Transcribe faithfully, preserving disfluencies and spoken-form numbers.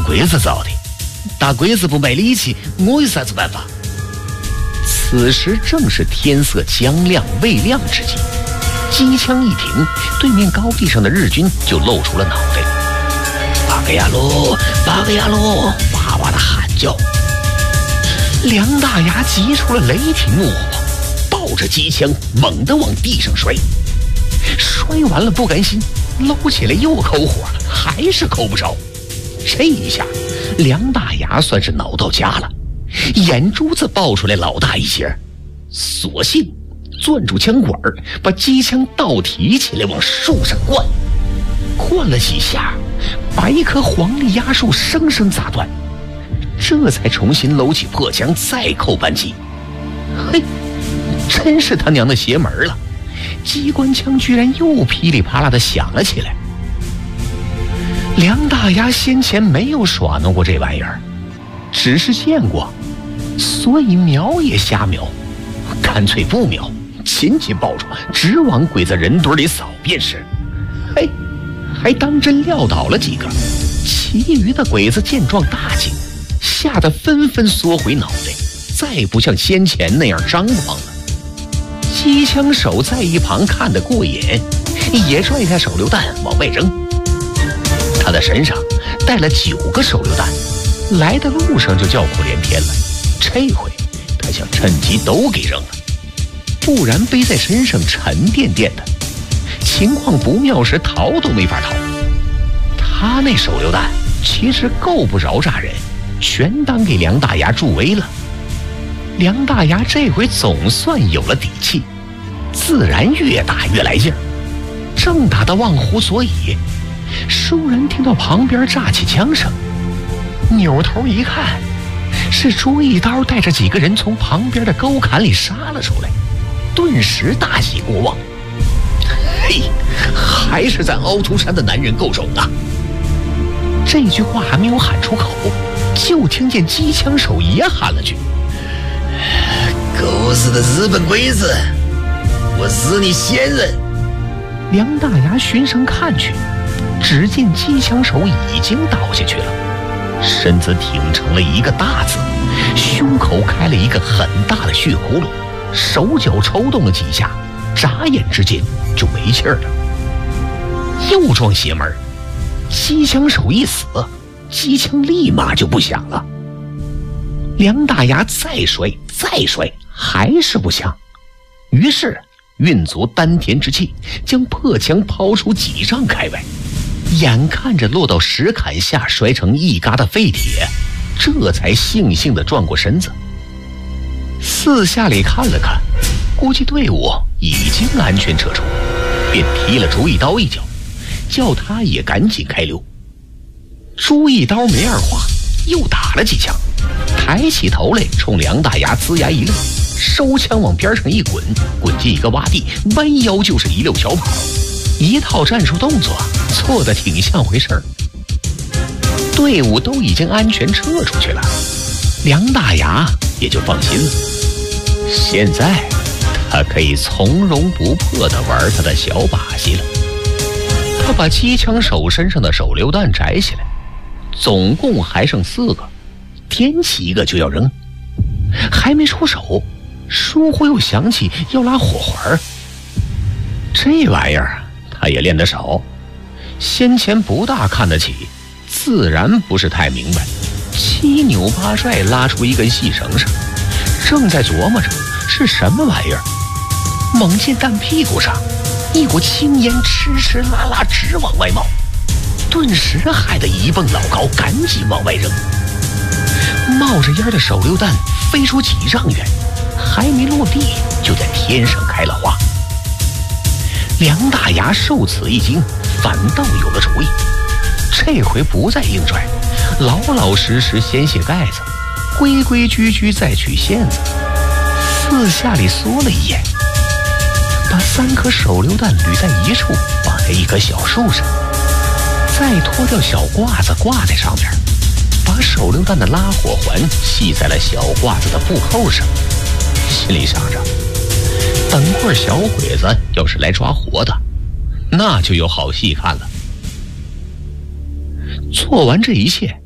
鬼子造的，打鬼子不卖力气，我有啥子办法？此时正是天色将亮未亮之际，机枪一停，对面高地上的日军就露出了脑袋。八个呀喽，八个呀喽，哇哇的喊叫。梁大牙急出了雷霆怒火，抱着机枪猛地往地上摔。摔完了不甘心，搂起来又扣火，还是扣不着。这一下梁大牙算是恼到家了，眼珠子爆出来老大一截，索性攥住枪管，把机枪倒提起来往树上灌。灌了几下，把一棵黄鹂桠树生生砸断，这才重新搂起破枪再扣扳机。嘿，真是他娘的邪门了，机关枪居然又噼里啪啦的响了起来。梁大牙先前没有耍弄过这玩意儿，只是见过，所以瞄也瞎瞄，干脆不瞄，紧紧抱住，直往鬼子人堆里扫便是。嘿，还当真撂倒了几个。其余的鬼子见状大惊，吓得纷纷缩回脑袋，再不像先前那样张狂了。机枪手在一旁看得过瘾，也拽下手榴弹往外扔。他的身上带了九个手榴弹，来的路上就叫苦连天了。这回他想趁机都给扔了，不然背在身上沉甸甸的，情况不妙时逃都没法逃。他那手榴弹其实够不着炸人，全当给梁大牙助威了。梁大牙这回总算有了底气，自然越打越来劲儿。正打得忘乎所以，倏然听到旁边炸起枪声，扭头一看，是朱一刀带着几个人从旁边的沟坎里杀了出来，顿时大喜过望。嘿，还是咱凹凸山的男人够种啊！这句话还没有喊出口，就听见机枪手也喊了句：狗日的日本鬼子，我日你先人！梁大牙循声看去，只见机枪手已经倒下去了，身子挺成了一个大字，胸口开了一个很大的血窟窿，手脚抽动了几下，眨眼之间就没气儿了。又撞邪门，机枪手一死，机枪立马就不响了。梁大牙再摔再摔，还是不响，于是运足丹田之气，将破枪抛出几丈开外，眼看着落到石坎下摔成一疙瘩废铁，这才悻悻地转过身子，四下里看了看，估计队伍已经安全撤出，便踢了朱一刀一脚，叫他也赶紧开溜。朱一刀没二话，又打了几枪，抬起头来冲梁大牙呲牙一乐，收枪往边上一滚，滚进一个洼地，弯腰就是一溜小跑，一套战术动作做得挺像回事儿。队伍都已经安全撤出去了，梁大牙也就放心了。现在他可以从容不迫地玩他的小把戏了。他把机枪手身上的手榴弹摘下来，总共还剩四个，掂起一个就要扔，还没出手，疏忽又想起要拉火环。这玩意儿他也练得少，先前不大看得起，自然不是太明白。七扭八拽拉出一根细绳绳，正在琢磨着是什么玩意儿，猛见弹屁股上一股青烟哧哧啦啦直往外冒，顿时害得一蹦老高，赶紧往外扔。冒着烟的手榴弹飞出几丈远，还没落地就在天上开了花。梁大牙受此一惊，反倒有了主意，这回不再硬拽，老老实实掀卸盖子，规规矩矩再取线子，四下里缩了一眼，把三颗手榴弹捋在一处，放在一棵小树上，再脱掉小褂子挂在上面，把手榴弹的拉火环系在了小褂子的布扣上，心里想着，等会儿小鬼子要是来抓活的，那就有好戏看了。做完这一切，